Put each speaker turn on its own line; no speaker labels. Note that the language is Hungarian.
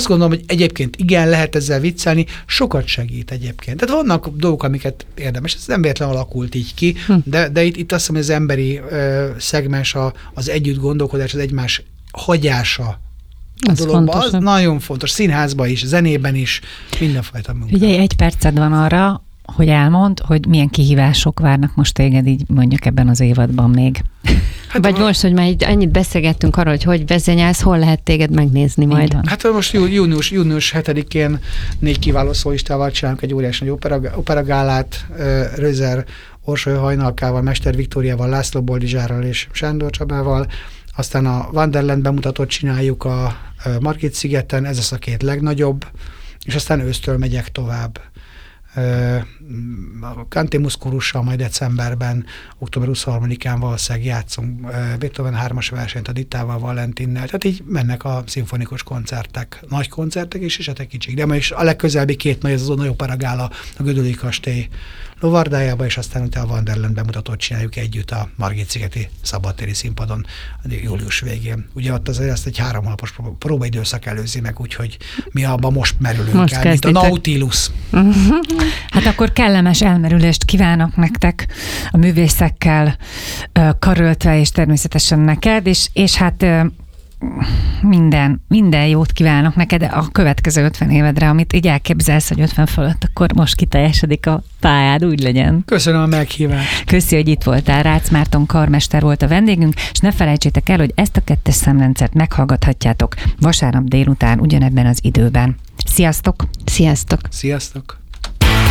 azt gondolom, hogy egyébként igen, lehet ezzel viccelni, sokat segít egyébként. Tehát vannak dolgok, amiket érdemes, ez nem véletlenül alakult így ki, de itt azt hiszem, hogy az emberi szegmens, az együtt gondolkodás, az egymás hagyása a dologban, az nagyon fontos. Színházban is, zenében is, mindenfajta munkában.
Ugye 1 perced van arra, hogy elmond, hogy milyen kihívások várnak most téged így mondjuk ebben az évadban még.
Hát vagy most, hogy már így annyit beszélgettünk arról, hogy vezényelsz, hol lehet téged megnézni majd?
Hát most június 7-én 4 kiváló szólistával csinálunk egy óriási nagy operagálát, Rözer Orsoly Hajnalkával, Mester Viktóriával, László Boldizsárral és Sándor Csabával. Aztán a Wonderland bemutatót csináljuk a Margit-szigeten, ez az a 2 legnagyobb, és aztán ősztől megyek tovább. A Canti Muscurussal majd decemberben, október 23-án valószínűleg játszunk Beethoven 3-as versenyt a Dittával, Valentinnel, tehát így mennek a szimfonikus koncertek, nagy koncertek is, és kicsik. De ma is a legközelebbi 2 nagy, ez az nagy operagála a Gödöllői Kastély lovardájába, és aztán utána a Wonderland bemutatót csináljuk együtt a Margit-szigeti szabadtéri színpadon július végén. Ugye ott azért ezt egy 3 hónapos próbaidőszak előzi meg, úgyhogy mi abban most merülünk el, mint a Nautilus.
Hát akkor kellemes elmerülést kívánok nektek a művészekkel karöltve, és természetesen neked, és hát minden jót kívánok neked a következő 50 évedre, amit így elképzelsz, hogy 50 fölött, akkor most kiteljesedik a pályád, úgy legyen.
Köszönöm a meghívást.
Köszi, hogy itt voltál. Rácz Márton karmester volt a vendégünk, és ne felejtsétek el, hogy ezt a 2-es szemrendszert meghallgathatjátok vasárnap délután ugyanebben az időben. Sziasztok!
Sziasztok!
Sziasztok!